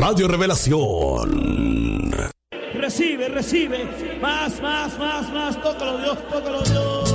Radio Revelación. Recibe, recibe. Más. Tócalo, Dios, tócalo, Dios.